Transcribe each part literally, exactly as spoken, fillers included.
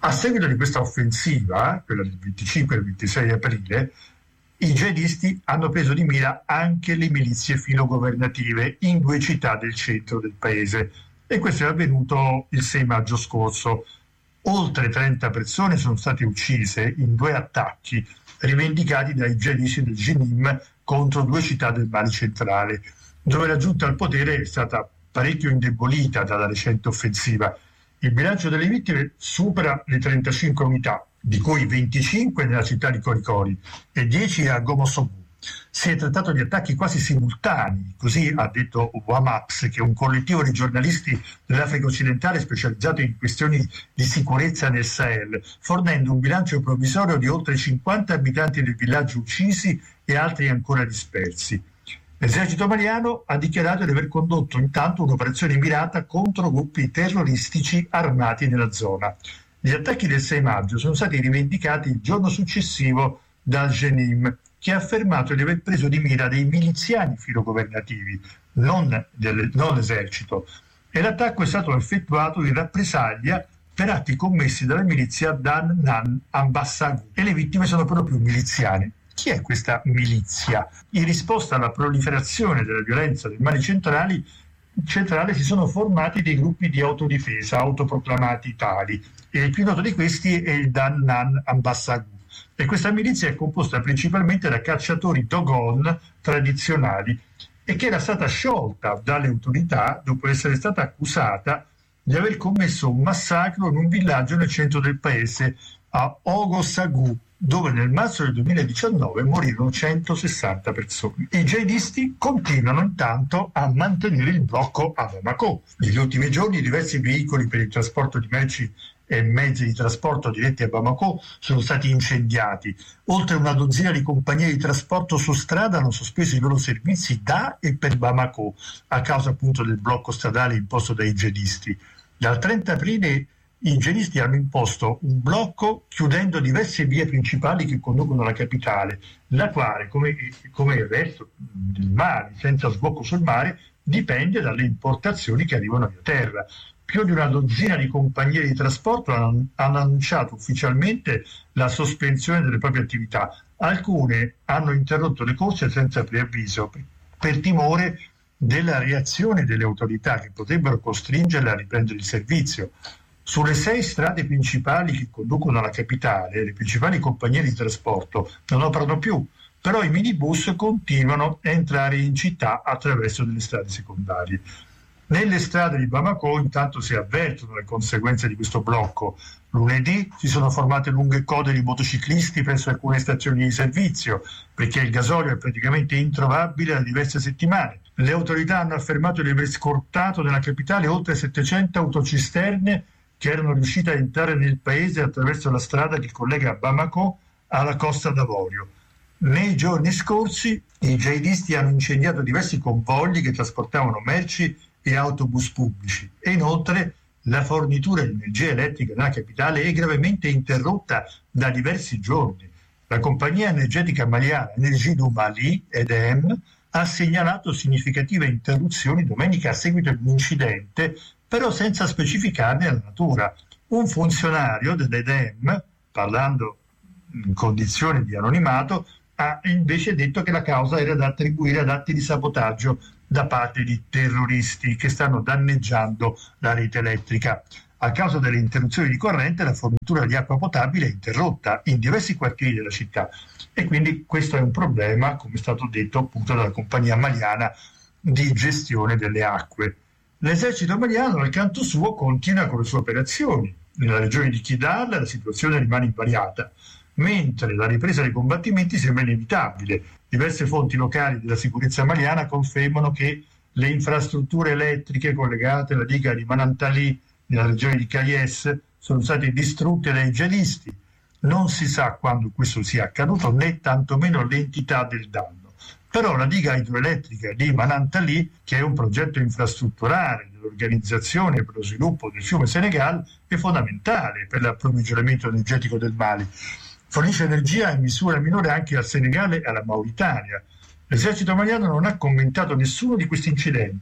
A seguito di questa offensiva, quella del venticinque e del ventisei aprile, i jihadisti hanno preso di mira anche le milizie filogovernative in due città del centro del paese, e questo è avvenuto il sei maggio scorso. Oltre trenta persone sono state uccise in due attacchi rivendicati dai jihadisti del Jenim contro due città del Mali centrale, dove la giunta al potere è stata parecchio indebolita dalla recente offensiva. Il bilancio delle vittime supera le trentacinque unità, di cui venticinque nella città di Korikori e dieci a Gomosogu. Si è trattato di attacchi quasi simultanei, così ha detto WAMAPS, che è un collettivo di giornalisti dell'Africa occidentale specializzato in questioni di sicurezza nel Sahel, fornendo un bilancio provvisorio di oltre cinquanta abitanti del villaggio uccisi e altri ancora dispersi. L'esercito maliano ha dichiarato di aver condotto intanto un'operazione mirata contro gruppi terroristici armati nella zona. Gli attacchi del sei maggio sono stati rivendicati il giorno successivo dal Jenim, che ha affermato di aver preso di mira dei miliziani filogovernativi, non, del, non l'esercito, e l'attacco è stato effettuato in rappresaglia per atti commessi dalla milizia Dan Nan Ambassagu, e le vittime sono proprio miliziani. Chi è questa milizia? In risposta alla proliferazione della violenza del Mali centrali, centrale si sono formati dei gruppi di autodifesa autoproclamati tali, e il più noto di questi è il Dan Nan Ambassagu. E questa milizia è composta principalmente da cacciatori Dogon tradizionali, e che era stata sciolta dalle autorità dopo essere stata accusata di aver commesso un massacro in un villaggio nel centro del paese, a Ogosagu, dove nel marzo del duemiladiciannove morirono centosessanta persone. I jihadisti continuano intanto a mantenere il blocco a Bamako. Negli ultimi giorni diversi veicoli per il trasporto di merci e mezzi di trasporto diretti a Bamako sono stati incendiati. Oltre una dozzina di compagnie di trasporto su strada hanno sospeso i loro servizi da e per Bamako a causa appunto del blocco stradale imposto dai jihadisti. Dal trenta aprile i jihadisti hanno imposto un blocco chiudendo diverse vie principali che conducono alla capitale, la quale, come, come il resto del Mali, senza sbocco sul mare, dipende dalle importazioni che arrivano via terra. Più di una dozzina di compagnie di trasporto hanno, hanno annunciato ufficialmente la sospensione delle proprie attività. Alcune hanno interrotto le corse senza preavviso per, per timore della reazione delle autorità che potrebbero costringerle a riprendere il servizio. Sulle sei strade principali che conducono alla capitale, le principali compagnie di trasporto non operano più, però i minibus continuano a entrare in città attraverso delle strade secondarie. Nelle strade di Bamako intanto si avvertono le conseguenze di questo blocco. Lunedì si sono formate lunghe code di motociclisti presso alcune stazioni di servizio, perché il gasolio è praticamente introvabile da diverse settimane. Le autorità hanno affermato di aver scortato nella capitale oltre settecento autocisterne che erano riuscite a entrare nel paese attraverso la strada che collega Bamako alla Costa d'Avorio. Nei giorni scorsi i jihadisti hanno incendiato diversi convogli che trasportavano merci e autobus pubblici, e inoltre la fornitura di energia elettrica nella capitale è gravemente interrotta da diversi giorni. La compagnia energetica maliana Energie du Mali, E D M, ha segnalato significative interruzioni domenica a seguito di un incidente, però senza specificarne la natura. Un funzionario dell'E D M, parlando in condizioni di anonimato, ha invece detto che la causa era da attribuire ad atti di sabotaggio da parte di terroristi che stanno danneggiando la rete elettrica. A causa delle interruzioni di corrente, la fornitura di acqua potabile è interrotta in diversi quartieri della città, e quindi questo è un problema, come è stato detto appunto dalla compagnia maliana di gestione delle acque. L'esercito maliano, al canto suo, continua con le sue operazioni. Nella regione di Kidal la situazione rimane invariata, mentre la ripresa dei combattimenti sembra inevitabile. Diverse fonti locali della sicurezza maliana confermano che le infrastrutture elettriche collegate alla diga di Manantali nella regione di Kayes sono state distrutte dai jihadisti. Non si sa quando questo sia accaduto, né tantomeno l'entità del danno. Però la diga idroelettrica di Manantali, che è un progetto infrastrutturale dell'Organizzazione per lo sviluppo del fiume Senegal, è fondamentale per l'approvvigionamento energetico del Mali. Fornisce energia in misura minore anche al Senegal e alla Mauritania. L'esercito maliano non ha commentato nessuno di questi incidenti.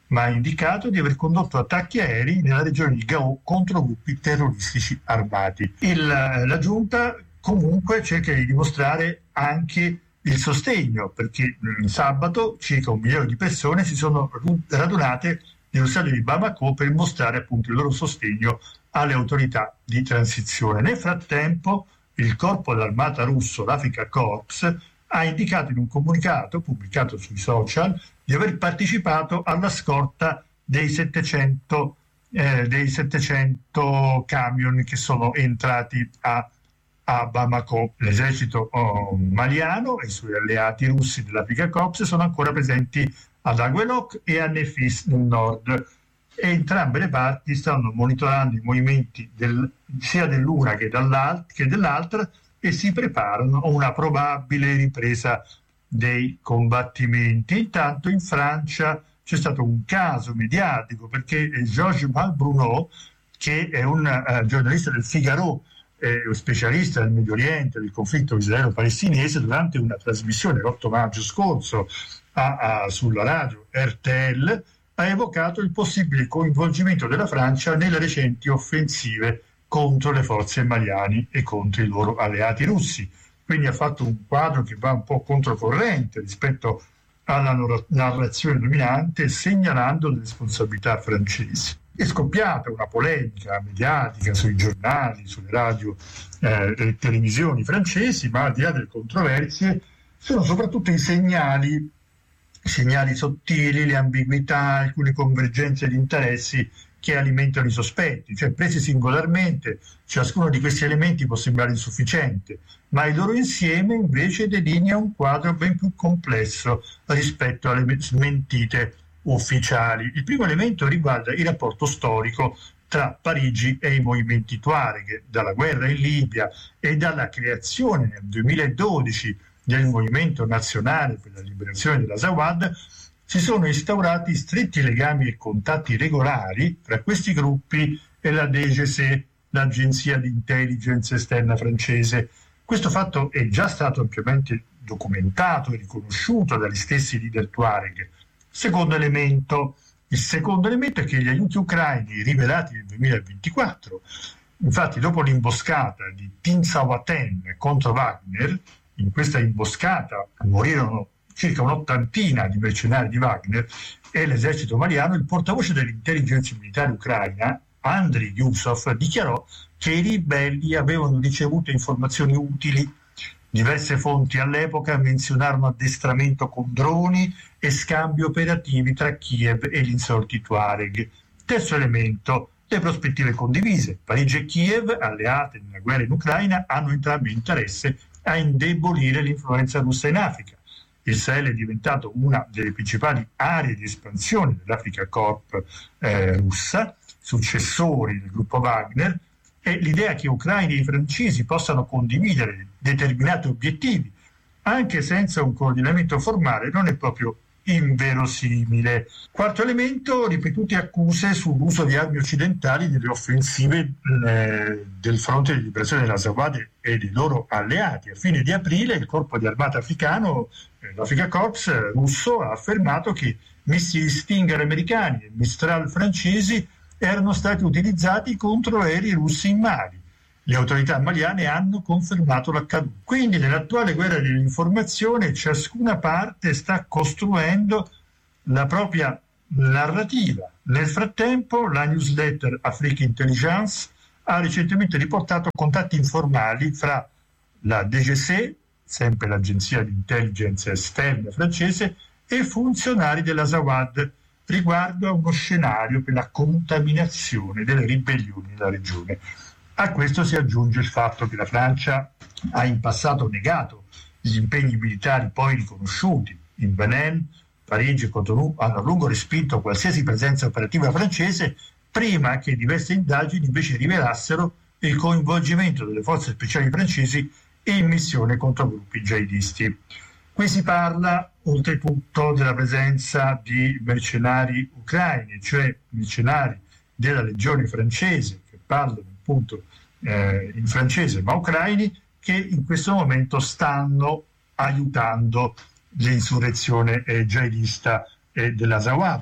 ma ha indicato di aver condotto attacchi aerei nella regione di Gao contro gruppi terroristici armati. Il, la giunta comunque cerca di dimostrare anche il sostegno, perché il sabato circa un milione di persone si sono radunate nello stadio di Bamako per mostrare appunto il loro sostegno alle autorità di transizione. Nel frattempo il corpo dell'armata russo, l'Afrika Korps, ha indicato in un comunicato pubblicato sui social di aver partecipato alla scorta dei settecento, eh, dei settecento camion che sono entrati a, a Bamako. L'esercito oh, maliano e i suoi alleati russi dell'Afrika Korps sono ancora presenti ad Aguelok e a Nefis nel nord. E entrambe le parti stanno monitorando i movimenti del, sia dell'una che, che dell'altra e si preparano a una probabile ripresa dei combattimenti. Intanto in Francia c'è stato un caso mediatico perché Georges Malbruno, che è un uh, giornalista del Figaro, eh, specialista del Medio Oriente, del conflitto israelo-palestinese, durante una trasmissione l'otto maggio scorso a, a, sulla radio R T L, ha evocato il possibile coinvolgimento della Francia nelle recenti offensive contro le forze maliane e contro i loro alleati russi. Quindi ha fatto un quadro che va un po' controcorrente rispetto alla narrazione dominante, segnalando le responsabilità francesi. È scoppiata una polemica mediatica sui giornali, sulle radio eh, e televisioni francesi, ma al di là delle controversie sono soprattutto i segnali segnali sottili, le ambiguità, alcune convergenze di interessi che alimentano i sospetti. Cioè, presi singolarmente, ciascuno di questi elementi può sembrare insufficiente, ma il loro insieme invece delinea un quadro ben più complesso rispetto alle smentite ufficiali. Il primo elemento riguarda il rapporto storico tra Parigi e i movimenti Tuareg, dalla guerra in Libia e dalla creazione nel duemiladodici del Movimento Nazionale per la Liberazione dell'Azawad. Si sono instaurati stretti legami e contatti regolari tra questi gruppi e la D G C, l'agenzia di intelligence esterna francese. Questo fatto è già stato ampiamente documentato e riconosciuto dagli stessi leader Tuareg. Secondo elemento. Il secondo elemento è che gli aiuti ucraini rivelati nel duemilaventiquattro, infatti dopo l'imboscata di Tinsawaten contro Wagner, in questa imboscata morirono circa un'ottantina di mercenari di Wagner e l'esercito maliano, il portavoce dell'intelligence militare ucraina, Andriy Yusov, dichiarò che i ribelli avevano ricevuto informazioni utili. Diverse fonti all'epoca menzionarono addestramento con droni e scambi operativi tra Kiev e gli insorti Tuareg. Terzo elemento, le prospettive condivise. Parigi e Kiev, alleate nella guerra in Ucraina, hanno entrambi interesse a indebolire l'influenza russa in Africa. Il Sahel è diventato una delle principali aree di espansione dell'Afrika Corp eh, russa, successori del gruppo Wagner, e l'idea che ucraini e francesi possano condividere determinati obiettivi, anche senza un coordinamento formale, non è proprio inverosimile. Quarto elemento, ripetute accuse sull'uso di armi occidentali nelle offensive eh, del fronte di liberazione dell'Azawad e dei loro alleati. A fine di aprile il corpo di armata africano, eh, l'Afrika Corps eh, russo, ha affermato che missili Stinger americani e Mistral francesi erano stati utilizzati contro aerei russi in Mali. Le autorità maliane hanno confermato l'accaduto. Quindi nell'attuale guerra dell'informazione ciascuna parte sta costruendo la propria narrativa. Nel frattempo la newsletter Afrique Intelligence ha recentemente riportato contatti informali fra la D G C, sempre l'agenzia di intelligence esterna francese, e funzionari dell'Azawad riguardo a uno scenario per la contaminazione delle ribellioni nella regione. A questo si aggiunge il fatto che la Francia ha in passato negato gli impegni militari poi riconosciuti. In Benin, Parigi e Cotonou hanno a lungo respinto qualsiasi presenza operativa francese, prima che diverse indagini invece rivelassero il coinvolgimento delle forze speciali francesi in missione contro gruppi jihadisti. Qui si parla oltretutto della presenza di mercenari ucraini, cioè mercenari della legione francese, che parlano appunto eh, in francese, ma ucraini, che in questo momento stanno aiutando l'insurrezione eh, jihadista eh, dell'Azawad.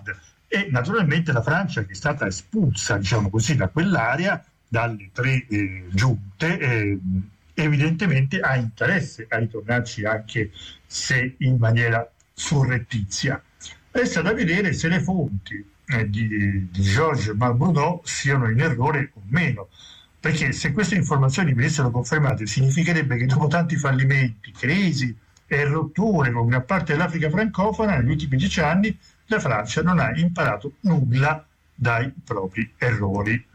E naturalmente la Francia, che è stata espulsa, diciamo così, da quell'area, dalle tre eh, giunte, eh, evidentemente ha interesse a ritornarci, anche se in maniera surrettizia. Resta da vedere se le fonti eh, di, di Georges Malbrunot siano in errore o meno, perché se queste informazioni venissero confermate significherebbe che dopo tanti fallimenti, crisi e rotture con una parte dell'Africa francofona negli ultimi dieci anni, la Francia non ha imparato nulla dai propri errori.